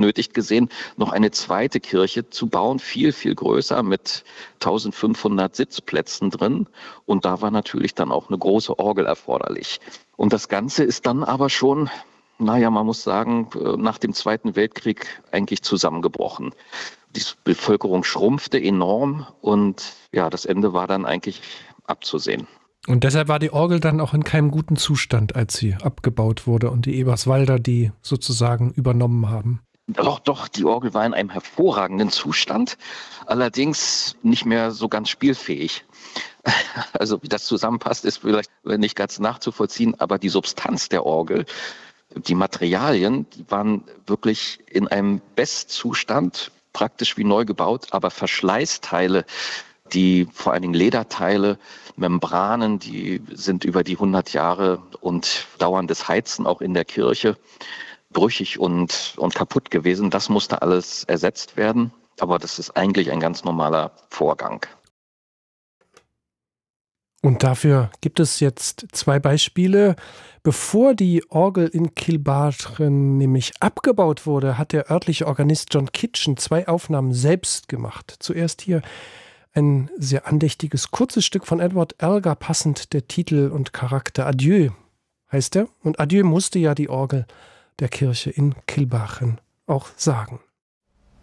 genötigt gesehen, noch eine zweite Kirche zu bauen, viel, viel größer mit 1500 Sitzplätzen drin. Und da war natürlich dann auch eine große Orgel erforderlich. Und das Ganze ist dann aber schon, man muss sagen, nach dem Zweiten Weltkrieg eigentlich zusammengebrochen. Die Bevölkerung schrumpfte enorm und ja, das Ende war dann eigentlich abzusehen. Und deshalb war die Orgel dann auch in keinem guten Zustand, als sie abgebaut wurde und die Eberswalder die sozusagen übernommen haben. Doch, die Orgel war in einem hervorragenden Zustand, allerdings nicht mehr so ganz spielfähig. Also wie das zusammenpasst, ist vielleicht nicht ganz nachzuvollziehen, aber die Substanz der Orgel, die Materialien, die waren wirklich in einem Bestzustand, praktisch wie neu gebaut, aber Verschleißteile, die vor allen Dingen Lederteile, Membranen, die sind über die 100 Jahre und dauerndes Heizen auch in der Kirche brüchig und kaputt gewesen. Das musste alles ersetzt werden, aber das ist eigentlich ein ganz normaler Vorgang. Und dafür gibt es jetzt 2 Beispiele. Bevor die Orgel in Kilbarren nämlich abgebaut wurde, hat der örtliche Organist John Kitchen 2 Aufnahmen selbst gemacht. Zuerst hier ein sehr andächtiges, kurzes Stück von Edward Elgar, passend der Titel und Charakter. Adieu heißt er. Und Adieu musste ja die Orgel der Kirche in Kilbarren auch sagen.